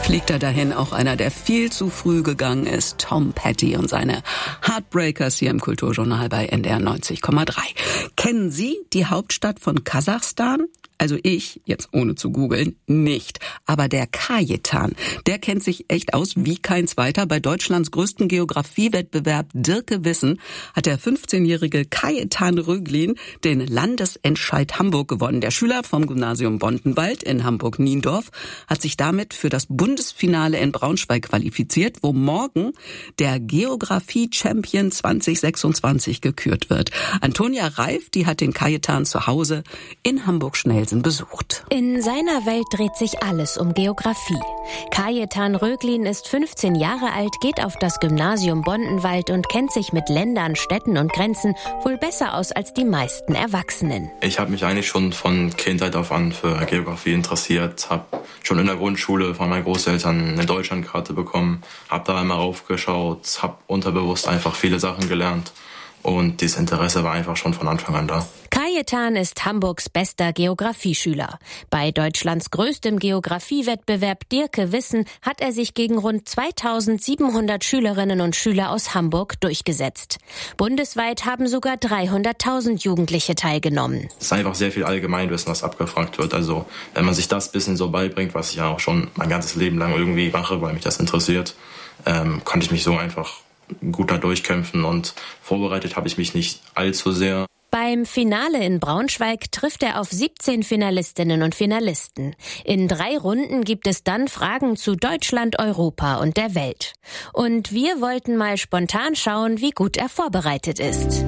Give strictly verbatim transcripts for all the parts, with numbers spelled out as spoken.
Fliegt er dahin, auch einer, der viel zu früh gegangen ist, Tom Petty und seine Heartbreakers hier im Kulturjournal bei N D R neunzig Komma drei. Kennen Sie die Hauptstadt von Kasachstan? Also ich, jetzt ohne zu googeln, nicht. Aber der Kajetan, der kennt sich echt aus wie kein zweiter. Bei Deutschlands größten Geografiewettbewerb Dirke Wissen hat der fünfzehnjährige Kajetan Röglin den Landesentscheid Hamburg gewonnen. Der Schüler vom Gymnasium Bontenwald in Hamburg-Niendorf hat sich damit für das Bundesfinale in Braunschweig qualifiziert, wo morgen der Geografie-Champion zwanzig sechsundzwanzig gekürt wird. Antonia Reif, die hat den Kajetan zu Hause in Hamburg-Schnell besucht. In seiner Welt dreht sich alles um Geografie. Kajetan Röglin ist fünfzehn Jahre alt, geht auf das Gymnasium Bontenwald und kennt sich mit Ländern, Städten und Grenzen wohl besser aus als die meisten Erwachsenen. Ich habe mich eigentlich schon von Kindheit auf an für Geografie interessiert, habe schon in der Grundschule von meinen Großeltern eine Deutschlandkarte bekommen, habe da einmal raufgeschaut, habe unterbewusst einfach viele Sachen gelernt. Und dieses Interesse war einfach schon von Anfang an da. Kajetan ist Hamburgs bester Geografieschüler. Bei Deutschlands größtem Geografiewettbewerb Dirke Wissen hat er sich gegen rund zweitausendsiebenhundert Schülerinnen und Schüler aus Hamburg durchgesetzt. Bundesweit haben sogar dreihunderttausend Jugendliche teilgenommen. Es ist einfach sehr viel Allgemeinwissen, was abgefragt wird. Also wenn man sich das bisschen so beibringt, was ich ja auch schon mein ganzes Leben lang irgendwie mache, weil mich das interessiert, ähm, konnte ich mich so einfach gut da durchkämpfen und vorbereitet habe ich mich nicht allzu sehr. Beim Finale in Braunschweig trifft er auf siebzehn Finalistinnen und Finalisten. In drei Runden gibt es dann Fragen zu Deutschland, Europa und der Welt. Und wir wollten mal spontan schauen, wie gut er vorbereitet ist.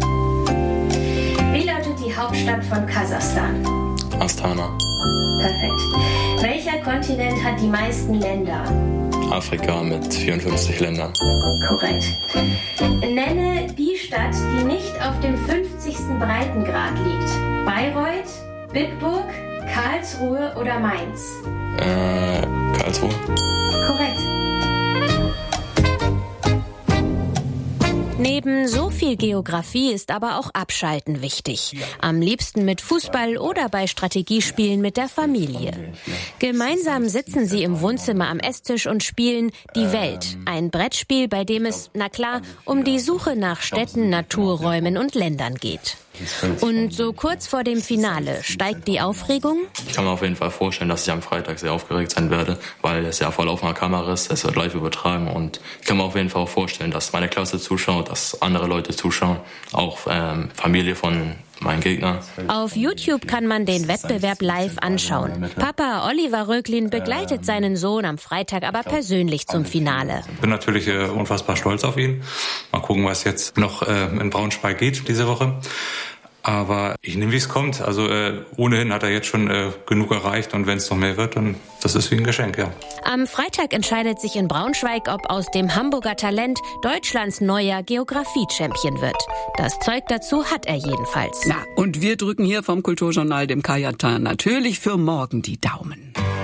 Wie lautet die Hauptstadt von Kasachstan? Astana. Perfekt. Welcher Kontinent hat die meisten Länder? Afrika mit vierundfünfzig Ländern. Korrekt. Nenne die Stadt, die nicht auf dem fünfzigsten Breitengrad liegt. Bayreuth, Bitburg, Karlsruhe oder Mainz? Äh, Karlsruhe. Korrekt. Neben so viel Geografie ist aber auch Abschalten wichtig. Am liebsten mit Fußball oder bei Strategiespielen mit der Familie. Gemeinsam sitzen sie im Wohnzimmer am Esstisch und spielen Die Welt. Ein Brettspiel, bei dem es, na klar, um die Suche nach Städten, Naturräumen und Ländern geht. Und so kurz vor dem Finale steigt die Aufregung? Ich kann mir auf jeden Fall vorstellen, dass ich am Freitag sehr aufgeregt sein werde, weil es ja voll auf einer Kamera ist, es wird live übertragen und ich kann mir auf jeden Fall auch vorstellen, dass meine Klasse zuschaut, dass andere Leute zuschauen, auch ähm, Familie von meinen Gegnern. Auf YouTube kann man den Wettbewerb live anschauen. Papa Oliver Röglin begleitet seinen Sohn am Freitag aber persönlich zum Finale. Ich bin natürlich äh, unfassbar stolz auf ihn. Mal gucken, was jetzt noch äh, in Braunschweig geht diese Woche. Aber ich nehme, wie es kommt. Also äh, ohnehin hat er jetzt schon äh, genug erreicht und wenn es noch mehr wird, dann das ist wie ein Geschenk, ja. Am Freitag entscheidet sich in Braunschweig, ob aus dem Hamburger Talent Deutschlands neuer Geografie-Champion wird. Das Zeug dazu hat er jedenfalls. Na, und wir drücken hier vom Kulturjournal dem Kajetan natürlich für morgen die Daumen.